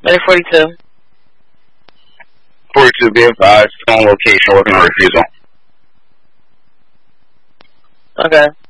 Letter 42. 42, be advised, phone location, working on refusal. Okay.